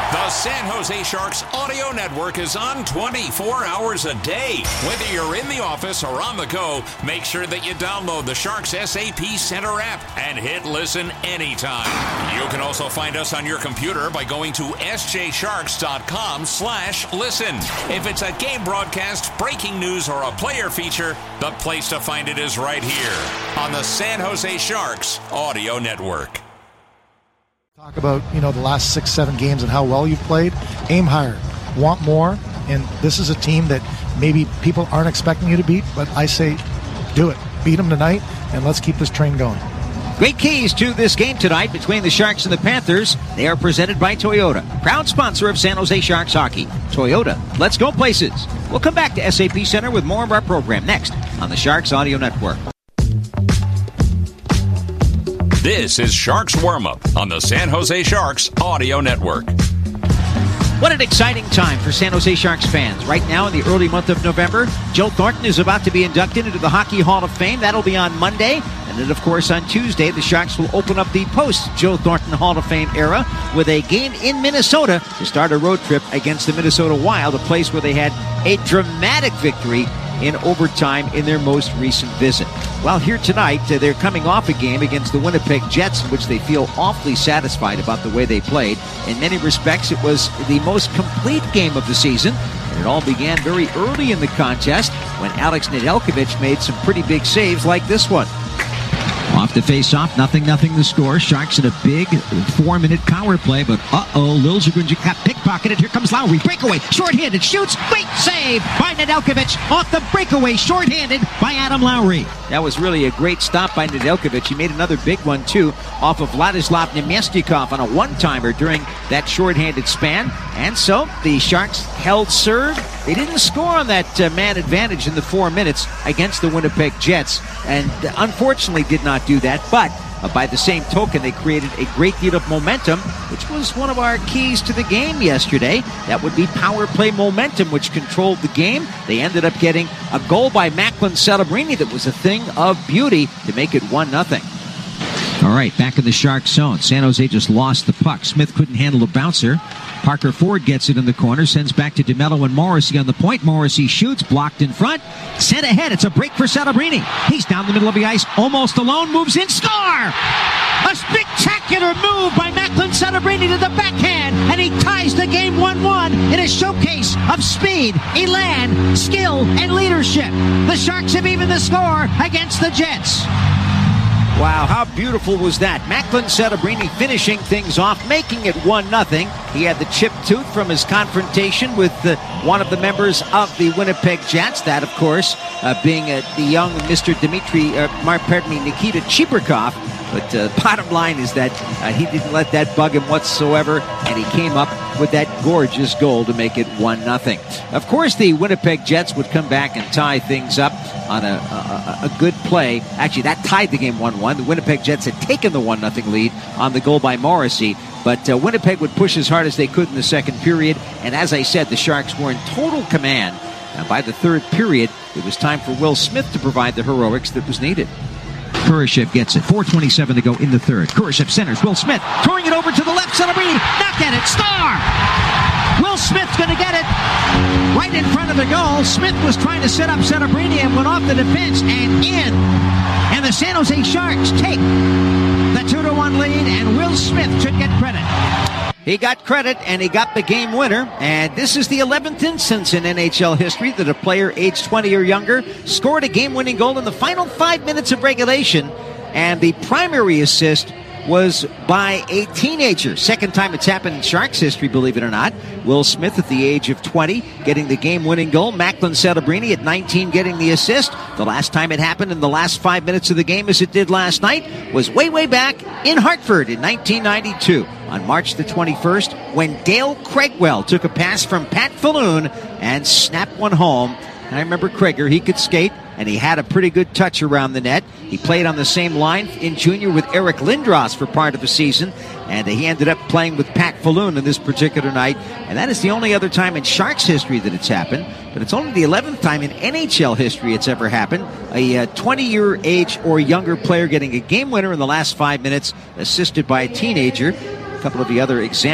The San Jose Sharks audio network is on 24 hours a day. Whether you're in the office or on the go, make sure that you download the Sharks SAP Center app and hit listen anytime. You can also find us on your computer by going to sjsharks.com/listen. If it's a game broadcast, breaking news, or a player feature, the place to find it is right here on the San Jose Sharks audio network. Talk about, the last 6-7 games and how well you've played. Aim higher. Want more. And this is a team that maybe people aren't expecting you to beat, but I say do it. Beat them tonight, and let's keep this train going. Great keys to this game tonight between the Sharks and the Panthers. They are presented by Toyota, proud sponsor of San Jose Sharks hockey. Toyota, let's go places. We'll come back to SAP Center with more of our program next on the Sharks Audio Network. This is Sharks Warm-Up on the San Jose Sharks Audio Network. What an exciting time for San Jose Sharks fans. Right now in the early month of November, Joe Thornton is about to be inducted into the Hockey Hall of Fame. That'll be on Monday. And then, of course, on Tuesday, the Sharks will open up the post-Joe Thornton Hall of Fame era with a game in Minnesota to start a road trip against the Minnesota Wild, a place where they had a dramatic victory in overtime in their most recent visit. Well, here tonight, they're coming off a game against the Winnipeg Jets, in which they feel awfully satisfied about the way they played. In many respects, it was the most complete game of the season, and it all began very early in the contest when Alex Nedeljkovic made some pretty big saves like this one. Off the face-off, 0-0 the score. Sharks in a big 4-minute power play, but Liljegren got pickpocketed. Here comes Lowry. Breakaway, short-handed, shoots. Great save by Nedeljkovic off the breakaway, short-handed by Adam Lowry. That was really a great stop by Nedeljkovic. He made another big one, too, off of Vladislav Nemestikov on a one-timer during that short-handed span. And so the Sharks held serve. They didn't score on that man advantage in the 4 minutes against the Winnipeg Jets, and unfortunately did not do that. But by the same token, they created a great deal of momentum, which was one of our keys to the game yesterday. That would be power play momentum, which controlled the game. They ended up getting a goal by Macklin Celebrini that was a thing of beauty to make it 1-0. All right, back in the Sharks zone. San Jose just lost the puck. Smith couldn't handle the bouncer. Parker Ford gets it in the corner, sends back to DeMello and Morrissey on the point. Morrissey shoots, blocked in front. Sent ahead, it's a break for Celebrini. He's down the middle of the ice, almost alone, moves in, score! A spectacular move by Macklin Celebrini to the backhand, and he ties the game 1-1 in a showcase of speed, elan, skill, and leadership. The Sharks have evened the score against the Jets. Wow, how beautiful was that? Macklin Celebrini finishing things off, making it 1-0. He had the chipped tooth from his confrontation with one of the members of the Winnipeg Jets. That, of course, being the young Mr. Nikita Chibrikov. But bottom line is that he didn't let that bug him whatsoever, and he came up with that gorgeous goal to make it 1-0. Of course, the Winnipeg Jets would come back and tie things up on a good play. Actually, that tied the game 1-1. The Winnipeg Jets had taken the 1-0 lead on the goal by Morrissey. But Winnipeg would push as hard as they could in the second period. And as I said, the Sharks were in total command. And by the third period, it was time for Will Smith to provide the heroics that was needed. Kurashev gets it. 4:27 to go in the third. Kurashev centers. Will Smith throwing it over to the left. Celebrini knocked at it. Star! Will Smith's going to get it right in front of the goal. Smith was trying to set up Celebrini and went off the defense and in. And the San Jose Sharks take the 2-1 lead, and Will Smith should get credit. He got credit, and he got the game winner. And this is the 11th instance in NHL history that a player aged 20 or younger scored a game-winning goal in the final 5 minutes of regulation. And the primary assist was by a teenager. Second time it's happened in Sharks history, believe it or not. Will Smith at the age of 20 getting the game-winning goal. Macklin Celebrini at 19 getting the assist. The last time it happened in the last 5 minutes of the game, as it did last night, was way back in Hartford in 1992. On March the 21st, when Dale Craigwell took a pass from Pat Falloon and snapped one home. And I remember Craiger, he could skate, and he had a pretty good touch around the net. He played on the same line in junior with Eric Lindros for part of the season, and he ended up playing with Pat Falloon in this particular night. And that is the only other time in Sharks history that it's happened, but it's only the 11th time in NHL history it's ever happened. A 20-year age or younger player getting a game winner in the last 5 minutes, assisted by a teenager. A couple of the other examples.